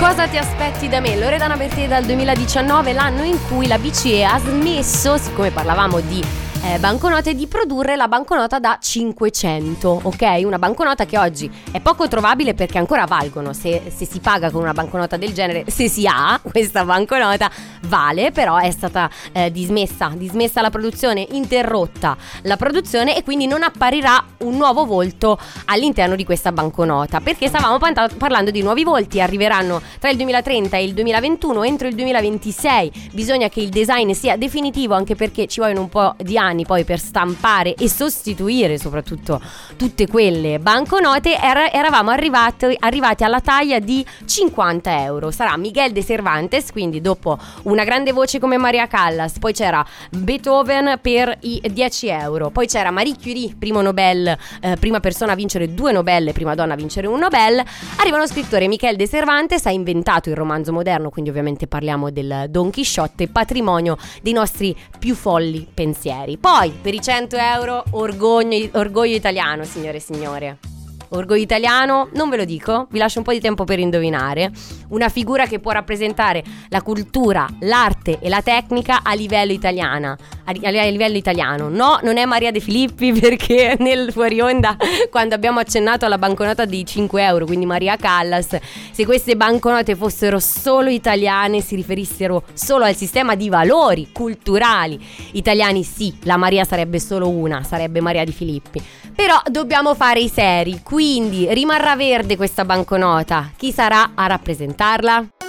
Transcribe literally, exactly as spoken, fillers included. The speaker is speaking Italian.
Cosa ti aspetti da me? Loredana Bertè dal duemiladiciannove, l'anno in cui la B C E ha smesso, siccome parlavamo di eh, banconote, di produrre la banconota da cinquecento, ok? Una banconota che oggi è poco trovabile perché ancora valgono. Se, se si paga con una banconota del genere, se si ha questa banconota, vale, però è stata eh, dismessa, dismessa la produzione, interrotta la produzione, e quindi non apparirà un nuovo volto all'interno di questa banconota, perché stavamo panta- parlando di nuovi volti. Arriveranno tra il duemilatrenta e il duemilaventuno, entro il duemilaventisei bisogna che il design sia definitivo, anche perché ci vogliono un po' di anni poi per stampare e sostituire soprattutto tutte quelle banconote. Era- eravamo arrivati, arrivati alla taglia di cinquanta euro. Sarà Miguel de Cervantes, quindi dopo una grande voce come Maria Callas, poi c'era Beethoven per i dieci euro, poi c'era Marie Curie, primo Nobel, eh, prima persona a vincere due Nobel, prima donna a vincere un Nobel. Arriva uno scrittore, Miguel de Cervantes, ha inventato il romanzo moderno, quindi ovviamente parliamo del Don Chisciotte, patrimonio dei nostri più folli pensieri. Poi per i cento euro orgoglio, orgoglio italiano, signore e signore. Orgoglio italiano, non ve lo dico, vi lascio un po' di tempo per indovinare. Una figura che può rappresentare la cultura, l'arte e la tecnica a livello italiana. A, a livello italiano. No, non è Maria De Filippi, perché nel fuori onda, quando abbiamo accennato alla banconota di cinque euro, quindi Maria Callas, se queste banconote fossero solo italiane, si riferissero solo al sistema di valori culturali italiani, sì, la Maria sarebbe solo una, sarebbe Maria Di Filippi. Però dobbiamo fare i seri, quindi rimarrà verde questa banconota. Chi sarà a rappresentarla?